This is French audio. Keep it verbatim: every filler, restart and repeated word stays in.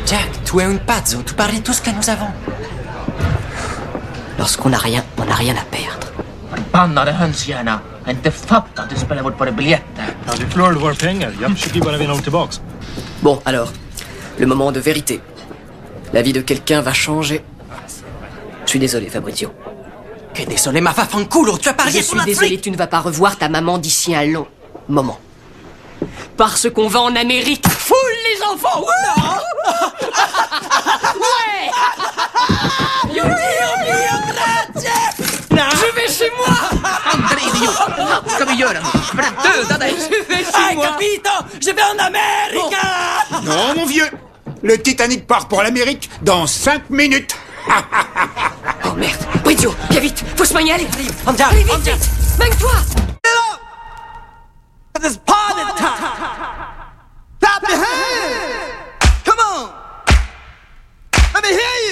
Jack, tu es un pazzo, tu parles tout ce que nous avons. Lorsqu'on n'a rien, on n'a rien à perdre. Förbannade hönshjärna. Jag har inte fattat att du spelar bort våra biljetter. Ja, du förlorade våra pengar. Jag försöker bara vinna dem tillbaks. Bon, alors, le moment de vérité. La vie de quelqu'un va changer. Je suis désolé, Fabrizio. Que désolé, ma fanculo, tu as parié Je sur suis la désolé, freak. tu ne vas pas revoir ta maman d'ici un long moment. Parce qu'on va en Amérique. Foule les enfants. Ouais. Ouais. Je vais chez moi. Andra idiot! Vad ska vi göra nu? Ska vi döda dig? Je vais chez moi. Capito, je vais en Amérique. Non, mon vieux. Le Titanic part pour l'Amérique dans cinq minutes. Oh merde. Brizio, viens vite. Faut se manier, allez. Andiamo, Allez, vite, andiamo. vite. Mène-toi. It's party time. Clap your hands. Come on. Let me hear you.